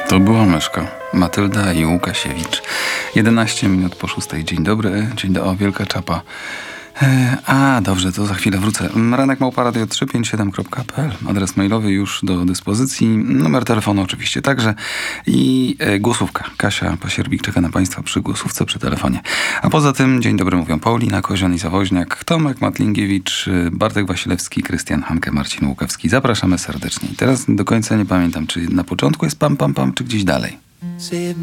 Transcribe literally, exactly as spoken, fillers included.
To była myszka. Matylda i Łukasiewicz. jedenaście minut po szóstej. Dzień dobry. Dzień dobry. O, wielka czapa. E, a, dobrze, to za chwilę wrócę. Ranek małpa radio trzy pięć siedem kropka p l. Adres mailowy już do dyspozycji. Numer telefonu oczywiście także. I e, głosówka. Kasia Pasierbik czeka na Państwa przy głosówce, przy telefonie. A poza tym, dzień dobry mówią Paulina Kozian i Zawoźniak, Tomek Matlingiewicz, Bartek Wasilewski, Krystian Hanke, Marcin Łukawski. Zapraszamy serdecznie. I teraz do końca nie pamiętam, czy na początku jest pam, pam, pam, czy gdzieś dalej.